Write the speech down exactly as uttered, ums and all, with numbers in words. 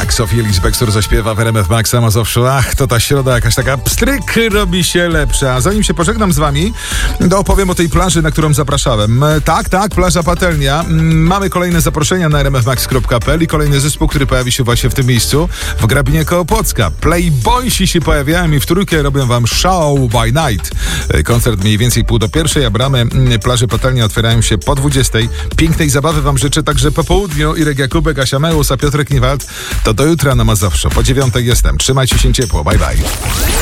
Tak, Sofia Lisbextor zaśpiewa w R M F Max na Mazowszu. Ach, to ta środa jakaś taka pstryk robi się lepsza. A zanim się pożegnam z wami, to opowiem o tej plaży, na którą zapraszałem. Tak, tak, plaża Patelnia. Mamy kolejne zaproszenia na r m f max kropka p l i kolejny zespół, który pojawi się właśnie w tym miejscu, w Grabinie koło Płocka. Playboysi się pojawiają i w trójkę robią wam Show by Night. Koncert mniej więcej pół do pierwszej, a bramy plaży Patelnia otwierają się po dwudziestej. Pięknej zabawy wam życzę także po południu. Irek Jakubek, Asia Meus, a Piotrek Niewald. To do jutra na Mazowszu. Po dziewiątej jestem. Trzymajcie się ciepło. Bye, bye.